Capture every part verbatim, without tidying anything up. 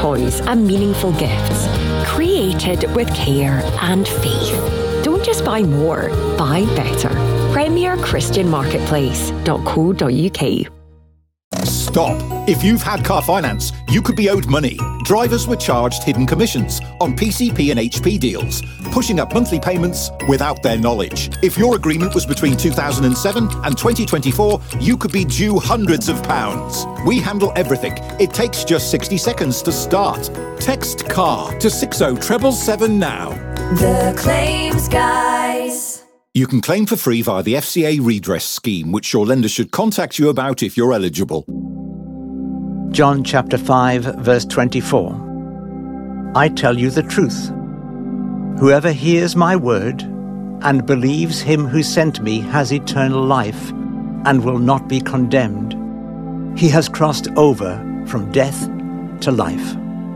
toys and meaningful gifts. Created with care and faith. Don't just buy more, buy better. premier christian marketplace dot co dot uk. Stop. If you've had car finance, you could be owed money. Drivers were charged hidden commissions on P C P and H P deals, pushing up monthly payments without their knowledge. If your agreement was between two thousand seven and twenty twenty-four, you could be due hundreds of pounds. We handle everything. It takes just sixty seconds to start. Text CAR to six oh seven seven now. The Claims Guys. You can claim for free via the F C A redress scheme, which your lender should contact you about if you're eligible. John chapter five, verse twenty-four. I tell you the truth. Whoever hears my word and believes him who sent me has eternal life and will not be condemned. He has crossed over from death to life.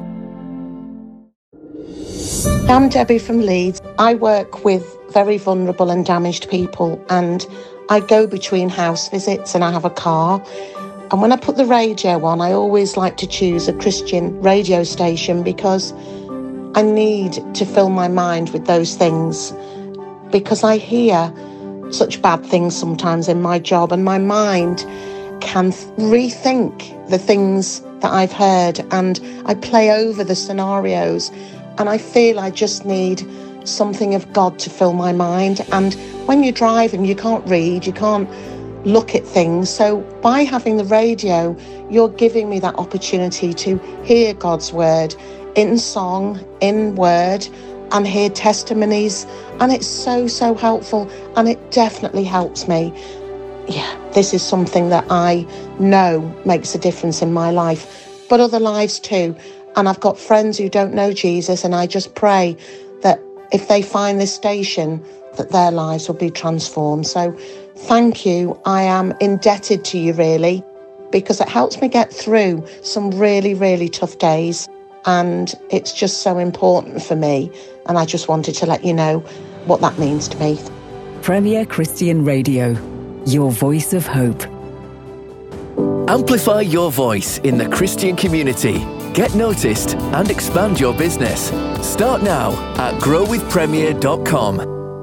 I'm Debbie from Leeds. I work with very vulnerable and damaged people, and I go between house visits and I have a car. And when I put the radio on, I always like to choose a Christian radio station because I need to fill my mind with those things, because I hear such bad things sometimes in my job, and my mind can rethink the things that I've heard, and I play over the scenarios, and I feel I just need something of God to fill my mind. And when you're driving, you can't read, you can't look at things. So by having the radio, you're giving me that opportunity to hear God's word in song, in word, and hear testimonies. And it's so, so helpful. And it definitely helps me. Yeah, this is something that I know makes a difference in my life, but other lives too. And I've got friends who don't know Jesus, and I just pray that if they find this station, that their lives will be transformed. So thank you. I am indebted to you, really, because it helps me get through some really, really tough days. And it's just so important for me. And I just wanted to let you know what that means to me. Premier Christian Radio, your voice of hope. Amplify your voice in the Christian community. Get noticed and expand your business. Start now at grow with premier dot com.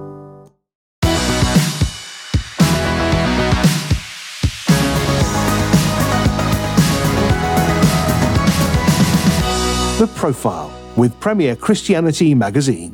The Profile with Premier Christianity Magazine.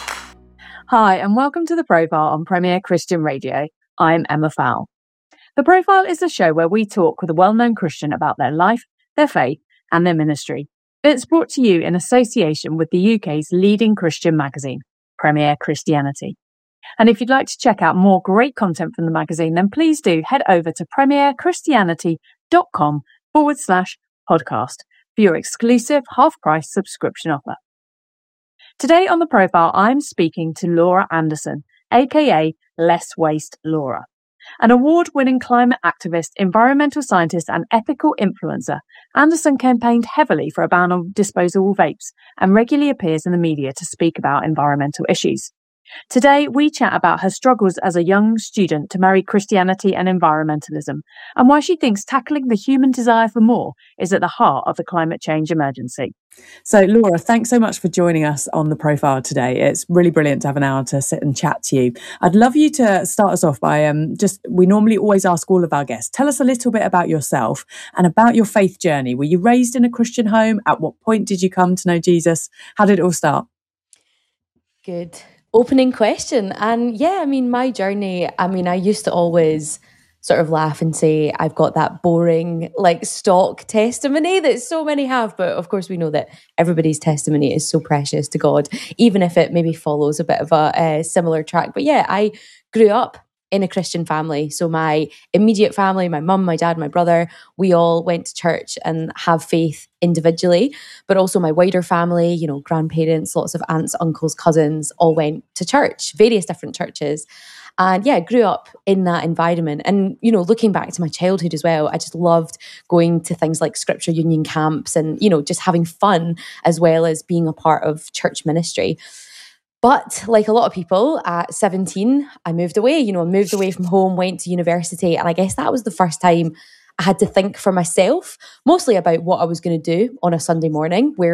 Hi, and welcome to The Profile on Premier Christian Radio. I'm Emma Fowl. The Profile is a show where we talk with a well-known Christian about their life, their faith, and their ministry. It's brought to you in association with the U K's leading Christian magazine, Premier Christianity. And if you'd like to check out more great content from the magazine, then please do head over to premier christianity dot com forward slash podcast for your exclusive half-price subscription offer. Today on The Profile, I'm speaking to Laura Anderson, aka Less Waste Laura. An award-winning climate activist, environmental scientist and ethical influencer, Anderson campaigned heavily for a ban on disposable vapes and regularly appears in the media to speak about environmental issues. Today, we chat about her struggles as a young student to marry Christianity and environmentalism, and why she thinks tackling the human desire for more is at the heart of the climate change emergency. So, Laura, thanks so much for joining us on The Profile today. It's really brilliant to have an hour to sit and chat to you. I'd love you to start us off by um, just, we normally always ask all of our guests, tell us a little bit about yourself and about your faith journey. Were you raised in a Christian home? At what point did you come to know Jesus? How did it all start? Good opening question. And yeah, I mean, my journey, I mean, I used to always sort of laugh and say, I've got that boring, like, stock testimony that so many have. But of course, we know that everybody's testimony is so precious to God, even if it maybe follows a bit of a, a similar track. But yeah, I grew up in a Christian family. So my immediate family, my mum, my dad, my brother, we all went to church and have faith individually, but also my wider family, you know, grandparents, lots of aunts, uncles, cousins, all went to church, various different churches. And yeah, I grew up in that environment. And, you know, looking back to my childhood as well, I just loved going to things like Scripture Union camps and, you know, just having fun as well as being a part of church ministry. But like a lot of people, at seventeen, I moved away, you know, I moved away from home, went to university. And I guess that was the first time I had to think for myself, mostly about what I was going to do on a Sunday morning, where